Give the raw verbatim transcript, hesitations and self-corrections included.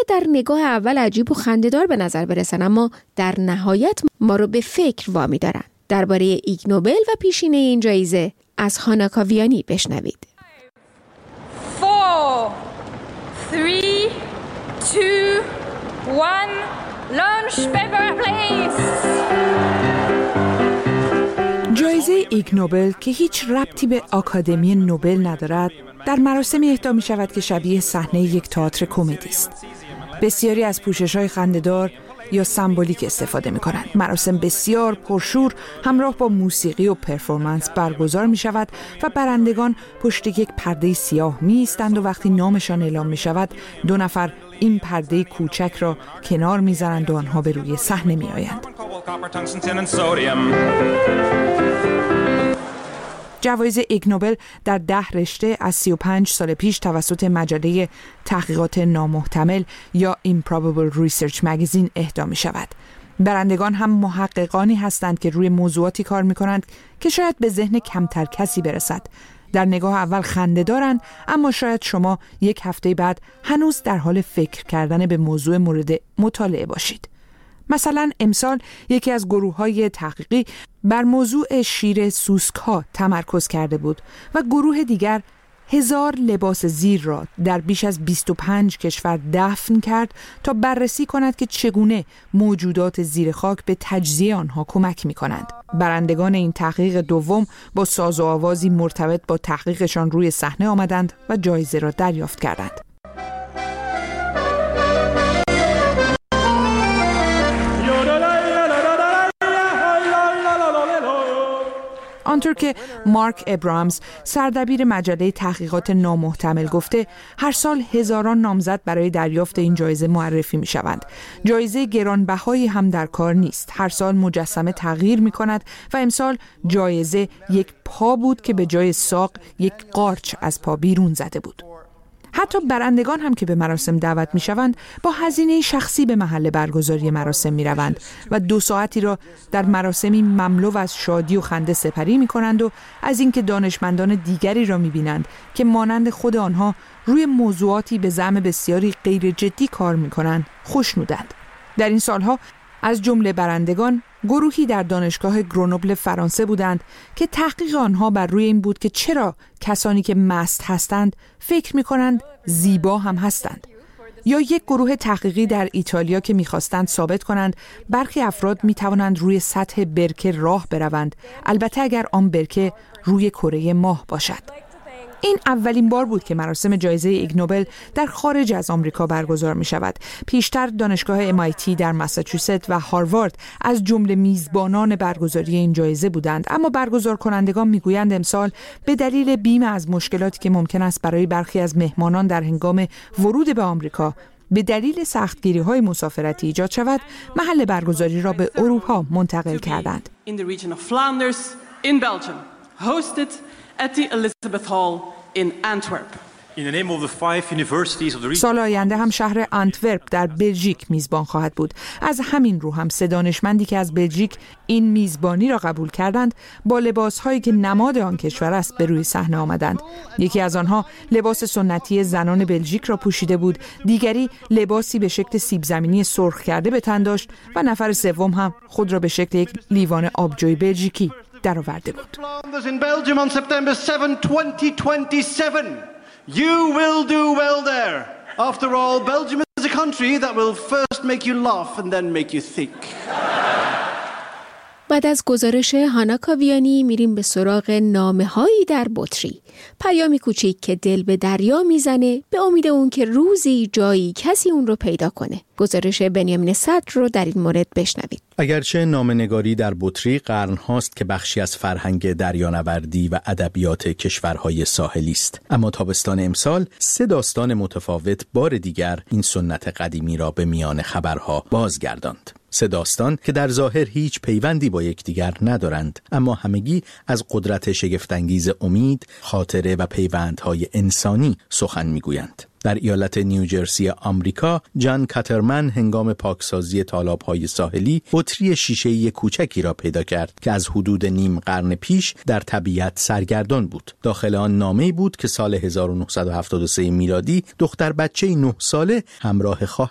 شاید در نگاه اول عجیب و خنده‌دار به نظر برسن، اما در نهایت ما رو به فکر وامی دارن. درباره ایگ نوبل و پیشینه این جایزه از هانا کاویانی بشنوید. four, three, two, one, launch paper please. جایزه ایگ نوبل که هیچ ربطی به آکادمی نوبل ندارد، در مراسمی اهدا می شود که شبیه صحنه یک تئاتر کمدی است. بسیاری از پوشش‌های خنده‌دار یا سمبولیک استفاده می کنند. مراسم بسیار پرشور همراه با موسیقی و پرفورمنس برگزار می شود و برندگان پشت یک پرده سیاه می ایستند و وقتی نامشان اعلام می شود دو نفر این پرده کوچک را کنار می زنند و آنها به روی صحنه می آیند. جوایز ایگ نوبل در ده رشته از سی و پنج سال پیش توسط مجله تحقیقات نامحتمل یا Improbable Research Magazine اهدا می شود. برندگان هم محققانی هستند که روی موضوعاتی کار می کنند که شاید به ذهن کمتر کسی برسد. در نگاه اول خنده دارند، اما شاید شما یک هفته بعد هنوز در حال فکر کردن به موضوع مورد مطالعه باشید. مثلا امسال یکی از گروه‌های تحقیقی بر موضوع شیر سوسک‌ها تمرکز کرده بود و گروه دیگر هزار لباس زیر را در بیش از بیست و پنج کشور دفن کرد تا بررسی کند که چگونه موجودات زیر خاک به تجزیه آنها کمک می‌کنند. برندگان این تحقیق دوم با ساز و آوازی مرتبط با تحقیقشان روی صحنه آمدند و جایزه را دریافت کردند. آنطور که مارک ابرامز سردبیر مجله تحقیقات نامحتمل گفته، هر سال هزاران نامزد برای دریافت این جایزه معرفی می شوند. جایزه گرانبهایی هم در کار نیست. هر سال مجسمه تغییر می کند و امسال جایزه یک پا بود که به جای ساق یک قارچ از پا بیرون زده بود. حتی برندگان هم که به مراسم دعوت می شوند با هزینه شخصی به محل برگزاری مراسم می روند و دو ساعتی را در مراسمی مملو از شادی و خنده سپری می کنند و از اینکه دانشمندان دیگری را می بینند که مانند خود آنها روی موضوعاتی به زعم بسیاری غیر جدی کار می کنند خوشنودند. در این سالها از جمله برندگان گروهی در دانشگاه گرونوبل فرانسه بودند که تحقیق آنها بر روی این بود که چرا کسانی که مست هستند فکر می‌کنند زیبا هم هستند. یا یک گروه تحقیقی در ایتالیا که می‌خواستند ثابت کنند برخی افراد می‌توانند روی سطح برکه راه بروند، البته اگر آن برکه روی کره ماه باشد. این اولین بار بود که مراسم جایزه ایگ نوبل در خارج از آمریکا برگزار می شود. پیشتر دانشگاه ام آی تی در ماساچوست و هاروارد از جمله میزبانان برگزاری این جایزه بودند، اما برگزار کنندگان می گویند امسال به دلیل بیم از مشکلاتی که ممکن است برای برخی از مهمانان در هنگام ورود به آمریکا به دلیل سختگیری‌های مسافرتی ایجاد شود، محل برگزاری را به اروپا منتقل کردند. in Antwerp. In the name of the five universities of the region. سال آینده هم شهر آنتورپ در بلژیک میزبان خواهد بود. از همین رو هم سه دانشمندی که از بلژیک این میزبانی را قبول کردند با لباس‌هایی که نماد آن کشور است به روی صحنه آمدند. یکی از آنها لباس سنتی زنان بلژیک را پوشیده بود، دیگری لباسی به شکل سیب زمینی سرخ کرده به تن داشت و نفر سوم هم خود را به شکل یک لیوان آبجوی بلژیکی درآورده بود. You will do well there. After all, Belgium is a country that will first make you laugh and then make you think. بعد از گزارش هانا کاویانی میریم به سراغ نامه‌هایی در بطری. پیامی کوچیک که دل به دریا میزنه به امید اون که روزی جایی کسی اون رو پیدا کنه. گزارش بنیامین صدر رو در این مورد بشنوید. اگرچه نامه‌نگاری در بطری قرن هاست که بخشی از فرهنگ دریانوردی و ادبیات کشورهای ساحلی است، اما تابستان امسال سه داستان متفاوت بار دیگر این سنت قدیمی را به میان خبرها بازگرداند. سه داستان که در ظاهر هیچ پیوندی با یکدیگر ندارند، اما همگی از قدرت شگفت‌انگیز امید، خاطره و پیوندهای انسانی سخن میگویند. در ایالت نیوجرسی آمریکا، جان کاترمن هنگام پاکسازی تالاب‌های ساحلی بطری شیشه‌ای کوچکی را پیدا کرد که از حدود نیم قرن پیش در طبیعت سرگردان بود. داخل آن نامه‌ای بود که سال هزار و نهصد و هفتاد و سه میلادی دختر بچه‌ای نه ساله همراه خواهر